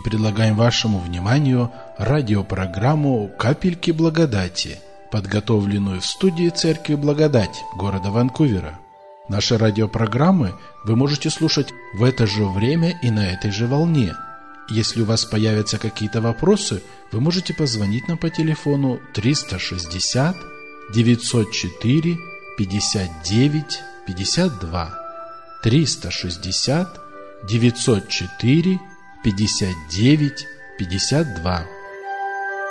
предлагаем вашему вниманию радиопрограмму «Капельки благодати», подготовленную в студии Церкви Благодать города Ванкувера. Наши радиопрограммы вы можете слушать в это же время и на этой же волне. Если у вас появятся какие-то вопросы, вы можете позвонить нам по телефону 360 904 59 52 360 904 59 52.